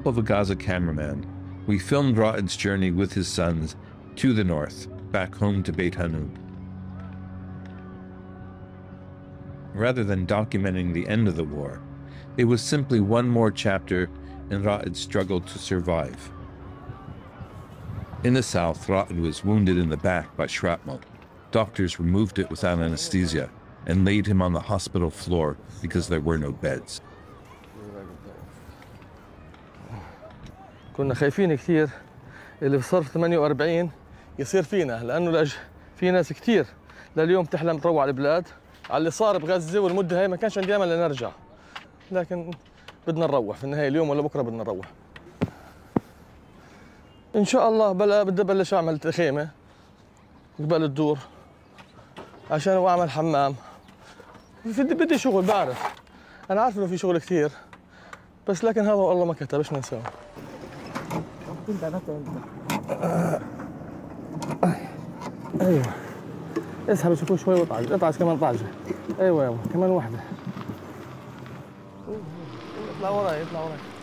help of a Gaza cameraman, we filmed Raed's journey with his sons to the north, back home to Beit Hanun. Rather than documenting the end of the war, it was simply one more chapter in Raed's struggle to survive. In the south, Raed was wounded in the back by shrapnel. Doctors removed it without anesthesia and laid him on the hospital floor because there were no beds. كنا خايفين كثير اللي بصرف 48 يصير فينا، لأنه في ناس كثير لليوم تحلم تروح على البلاد. على اللي صار بغزة والمدة هاي ما كانش عندي أمل لنرجع، لكن بدنا نروح في النهاية اليوم ولا بكرة بدنا نروح. إن شاء الله بدي أبلش أعمل خيمة قبل الدور عشان أعمل حمام. بدي شغل، بعرف، أنا عارف إنه في شغل كثير، بس لكن هذا والله ما كتب، إيش نسوي؟ ايوه اسحب شوي شوي واطعج، اطعج كمان طعجه. ايوه يابا كمان واحده. اطلع وراي اطلع وراي.